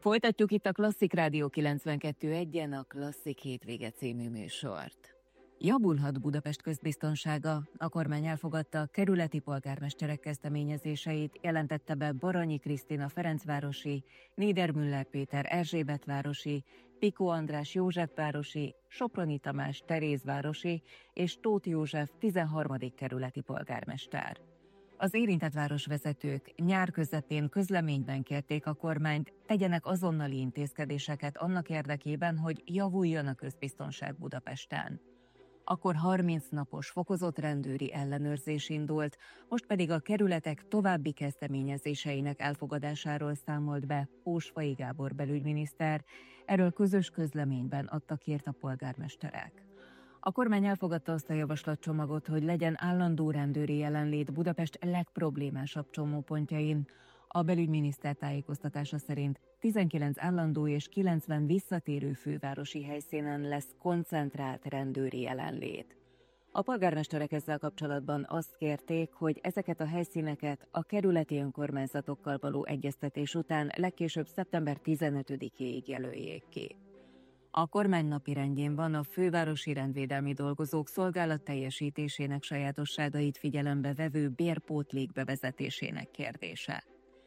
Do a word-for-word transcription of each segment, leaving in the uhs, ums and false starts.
Folytatjuk itt a Klasszik Rádió kilencvenkettő egyen a Klasszik Hétvége című műsort. Javulhat Budapest közbiztonsága. A kormány elfogadta a kerületi polgármesterek kezdeményezéseit, jelentette be Baranyi Krisztina Ferencvárosi, Niedermüller Péter Erzsébetvárosi, Piko András Józsefvárosi, Soproni Tamás Terézvárosi és Tóth József tizenharmadik kerületi polgármester. Az érintett városvezetők nyár közepén közleményben kérték a kormányt, tegyenek azonnali intézkedéseket annak érdekében, hogy javuljon a közbiztonság Budapesten. Akkor harminc napos fokozott rendőri ellenőrzés indult, most pedig a kerületek további kezdeményezéseinek elfogadásáról számolt be Ósfai Gábor belügyminiszter, erről közös közleményben adtak hírt a polgármesterek. A kormány elfogadta azt a javaslatcsomagot, hogy legyen állandó rendőri jelenlét Budapest legproblémásabb csomópontjain. A belügyminiszter tájékoztatása szerint tizenkilenc állandó és kilencven visszatérő fővárosi helyszínen lesz koncentrált rendőri jelenlét. A polgármesterek ezzel kapcsolatban azt kérték, hogy ezeket a helyszíneket a kerületi önkormányzatokkal való egyeztetés után legkésőbb szeptember tizenötödikéig jelöljék ki. A kormány napirendjén van a fővárosi rendvédelmi dolgozók szolgálatteljesítésének sajátosságait figyelembe vevő bérpótlék bevezetésének kérdése.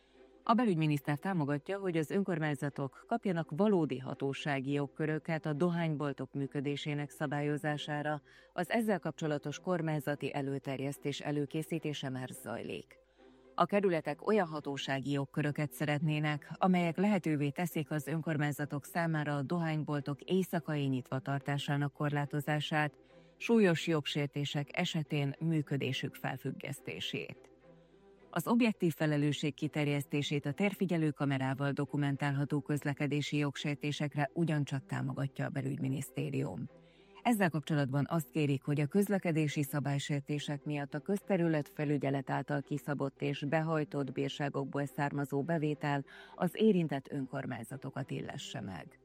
A belügyminiszter támogatja, hogy az önkormányzatok kapjanak valódi hatósági jogköröket a dohányboltok működésének szabályozására, az ezzel kapcsolatos kormányzati előterjesztés előkészítése már zajlik. A kerületek olyan hatósági jogköröket szeretnének, amelyek lehetővé teszik az önkormányzatok számára a dohányboltok éjszakai nyitva tartásának korlátozását, súlyos jogsértések esetén működésük felfüggesztését. Az objektív felelősség kiterjesztését a térfigyelő kamerával dokumentálható közlekedési jogsértésekre ugyancsak támogatja a belügyminisztérium. Ezzel kapcsolatban azt kérik, hogy a közlekedési szabálysértések miatt a közterület felügyelet által kiszabott és behajtott bírságokból származó bevétel az érintett önkormányzatokat illesse meg.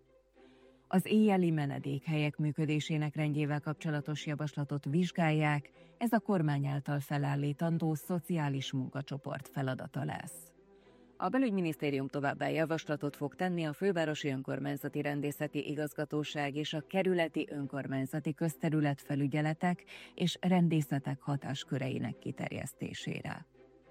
Az éjjeli menedékhelyek működésének rendjével kapcsolatos javaslatot vizsgálják, ez a kormány által felállítandó szociális munkacsoport feladata lesz. A belügyminisztérium továbbá javaslatot fog tenni a fővárosi önkormányzati rendészeti igazgatóság és a kerületi önkormányzati közterületfelügyeletek és rendészetek hatásköreinek kiterjesztésére.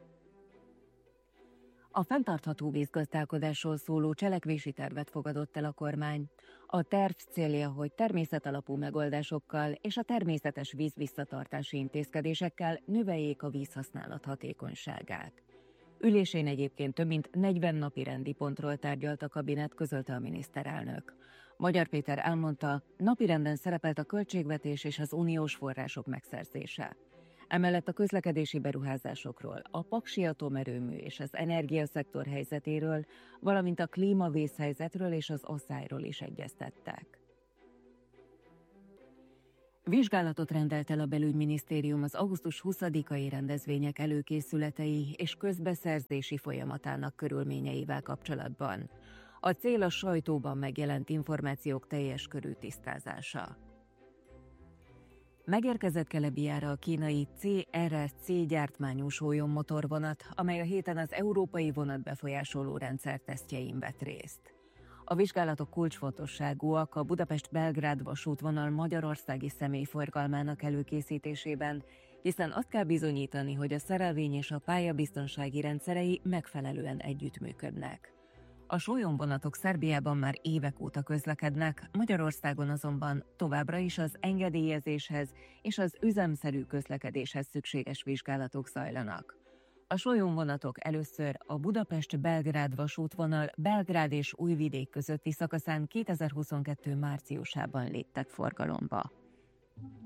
A fenntartható vízgazdálkodásról szóló cselekvési tervet fogadott el a kormány. A terv célja, hogy természetalapú megoldásokkal és a természetes vízvisszatartási intézkedésekkel növeljék a vízhasználat hatékonyságát. Ülésén egyébként több mint negyven napi rendi pontról tárgyalt a kabinet, közölte a miniszterelnök. Magyar Péter elmondta, napirenden szerepelt a költségvetés és az uniós források megszerzése. Emellett a közlekedési beruházásokról, a paksi atomerőmű és az energiaszektor helyzetéről, valamint a klímavészhelyzetről és az asszályról is egyeztettek. Vizsgálatot rendelt el a belügyminisztérium az augusztus huszadikai rendezvények előkészületei és közbeszerzési folyamatának körülményeivel kapcsolatban. A cél a sajtóban megjelent információk teljes körű tisztázása. Megérkezett Kelebiára a kínai cé er es cé gyártmányú sólyommotorvonat, amely a héten az európai vonatbefolyásoló rendszer tesztjein vett részt. A vizsgálatok kulcsfontosságúak a Budapest-Belgrád vasútvonal magyarországi személyforgalmának előkészítésében, hiszen azt kell bizonyítani, hogy a szerelvény és a pályabiztonsági rendszerei megfelelően együttműködnek. A sólyomvonatok Szerbiában már évek óta közlekednek, Magyarországon azonban továbbra is az engedélyezéshez és az üzemszerű közlekedéshez szükséges vizsgálatok zajlanak. A sólyomvonatok először a Budapest-Belgrád vasútvonal Belgrád és Újvidék közötti szakaszán kétezer-huszonkettő márciusában léptek forgalomba.